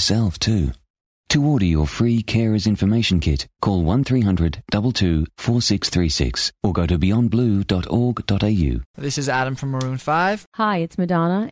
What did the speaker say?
yourself too. To order your free Carers Information Kit, call 1300 22 4636 or go to beyondblue.org.au. This is Adam from Maroon 5. Hi, it's Madonna.